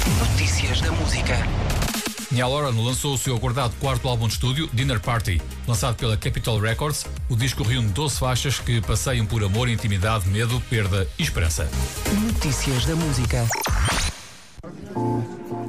Notícias da música. Niall Horan lançou o seu aguardado quarto álbum de estúdio, Dinner Party. Lançado pela Capitol Records, o disco reúne 12 faixas que passeiam por amor, intimidade, medo, perda e esperança. Notícias da música.